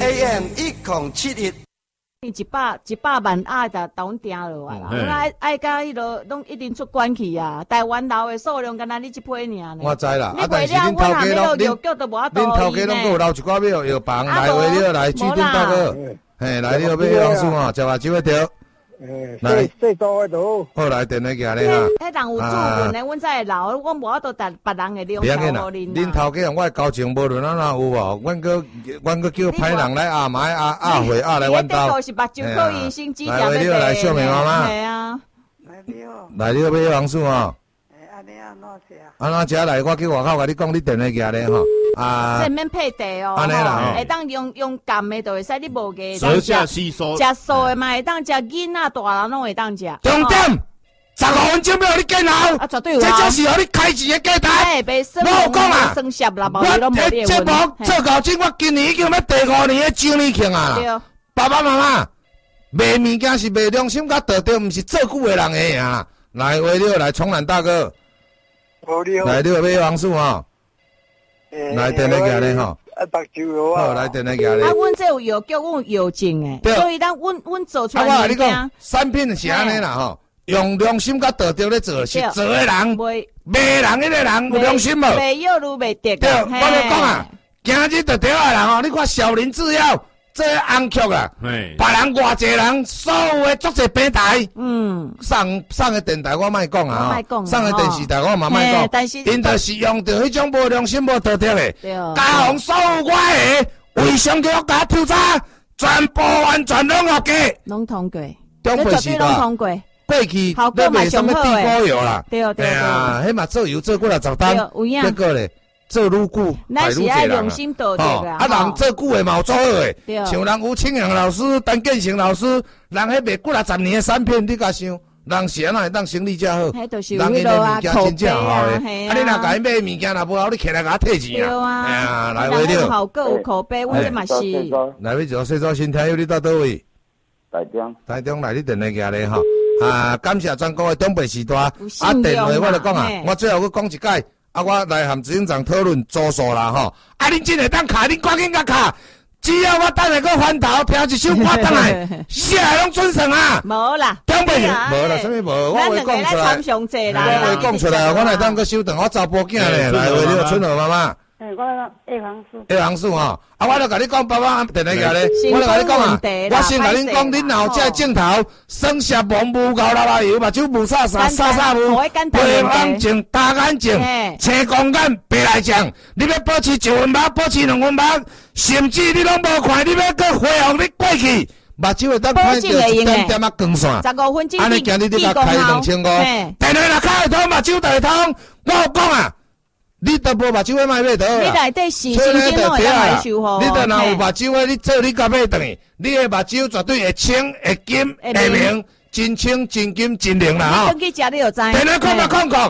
AM 1071。 100万啊，就当定落啊啦！爱甲迄落，拢一定出关去啊！台湾老的数量，敢若你一批尔呢。 我知啦， 啊，但是恁头家拢药局都无法度恁头家拢有留一寡庙药房，来话了来举灯大哥，嘿，来了买王叔哦，食话酒一条。 来，细多的都好，来电话行咧哈。 迄人有主人咧，阮才会留，我无法度别人的量头互恁。 恁头家我交情无论啊哪有无？阮个叫歹人来压买会来阮兜。 伊是目睭科医生指定来了来小明妈妈。 系啊。 来了买王叔哦。 安尼安怎食？ 安怎食来？我去外口甲你讲，你电话行咧吼。 这免配地哦， 安尼啦， 会当用含的就会使，你无个食食吸收， 食素的嘛会当食，囡仔大人拢会当食。 重点，15分钟要你见好， 啊绝对有啊， 这就是互你开钱的价台。 我讲啊， 生涩啦，无你拢无节目做到今，我今年已经要第5年的周年庆啊。 对， 爸爸妈妈卖物件是卖良心甲道德，毋是做久的人的啊。来，为了来冲南大哥，来了买王叔哦。来电话行咧吼， 目睭啊， 好来电话行咧。 啊，阮这有药局，阮有药证诶，所以咱阮做出来我你讲，产品是安尼啦吼，用良心甲道德咧做，是做诶人，卖人迄个人有良心无？ 卖药愈卖得。 对，我咧讲啊，今日就对啊人吼，你看少林制药这红曲啊，别人偌济人，所有诶足济平台，上个电台我莫讲啊，上个电视台我嘛莫讲， 但是因就是用着迄种无良心、无道德诶，加上所有我诶卫生局甲调查，全部完全拢有假， 拢通过， 中北时代过去你卖什么地沟油啦， 对， 迄嘛做油做过来10单，结果咧。做愈久， 咱是爱用心道德啦。 人做久的嘛有做好诶，像人吴清阳老师、陈建成老师，人迄卖过来10年的产品，你甲想，人是安怎会当生意遮好？人因的物件真正好诶，啊你若甲伊买物件若无好，你起来甲我退钱啊？哎呀，来为了好个有口碑，我这嘛是。 来要做细组新听友，你到倒位？台中来你电话行咧吼。感谢全国的东北时代。电话我就讲啊，我最后我讲一解。我来含执行长讨论组数啦吼，恁真会当卡，恁赶紧甲卡，只要我等下个翻头听一首歌等来，下来拢准算啊。 无啦， 东北无啦，啥物无？我话讲出来，我话讲出来，我来当个收顿，我查甫囝咧，来为了春和妈妈。 我叶黄素。 叶黄素吼，我就甲你讲，爸爸电话下咧，我就甲你讲啊，我先甲恁讲，恁后这镜头，生摄网无够啦啦油，目睭无撒无，背眼镜、大眼镜、青光眼，别来讲，你要保持1分目，保持2分目，甚至你拢无看，你要搁恢复你过去，目睭会当看到一点点啊光线。 15分钟， 安尼今日你甲开2500，电话若开会通，目睭就会通。我有讲啊。你都无目睭要买倒啊！ 你内底是新鲜拢会当买收好。 你若有目睭的，你做你甲买转去，你的目睭绝对会清、会金、会明，真清、真金、真灵啦吼！ 你去食你就知。 电话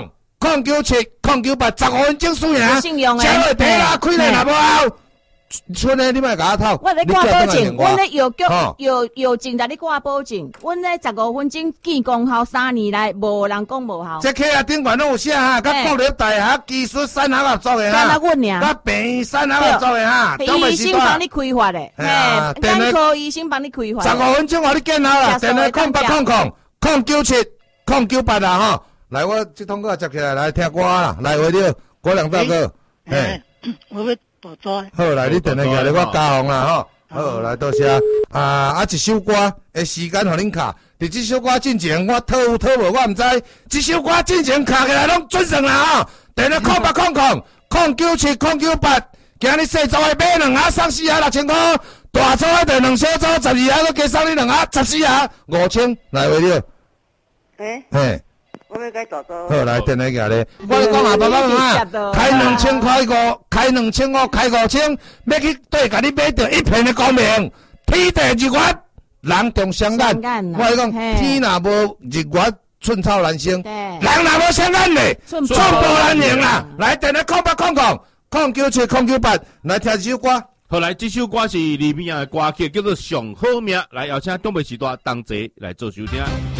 097 098 15分钟输赢， 信用的。 吃会底啦，开了若无好。剩的你莫甲我偷， 我咧挂保证，阮咧药局药证在咧挂保证，阮咧15分钟见功效，3年来无人讲无效。 这客啊顶悬拢有写哈，甲国立大学技术3合合作的哈，甲病医3合合作的哈， 医生帮你开发的，眼科医生帮你开发。 15分钟互你见好啦，电话09800 097 098啦吼，来我这通告接起来，来听歌啦，来为了郭亮大哥， 我要。 好，来你电话下来，我加红啦吼。好，来多谢一首歌的时间互恁卡。伫这首歌进前，我讨无我毋知。这首歌进前卡起来拢准算啦吼。电话097 098，今日细组的买2盒送4盒6000块，大组的2小组12盒，佮加送你2盒14盒5000，来为了。嘿。 我要改大组。 好，来电话下咧。我咧讲啊，爸爸妈妈，开2000块5，开2500，开5000，要去对甲你买到一片的光明。天地日月，人中相眼。我咧讲，天若无日月，寸草难生。人若无相眼咧，寸步难行啦。来电话097 098，来听一首歌。 好，来这首歌是李明阳的歌曲，叫做《上好命》。来，邀请东北时代同齐来做收听。